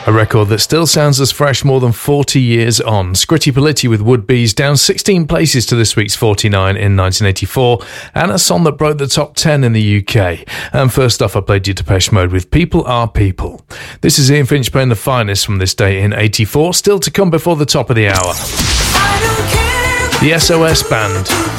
A record that still sounds as fresh more than 40 years on. Scritti Politti with Would Be's down 16 places to this week's 49 in 1984, and a song that broke the top 10 in the UK. And first off, I played you Depeche Mode with People Are People. This is Ian Finch playing the finest from this day in 84, still to come before the top of the hour. The SOS Band.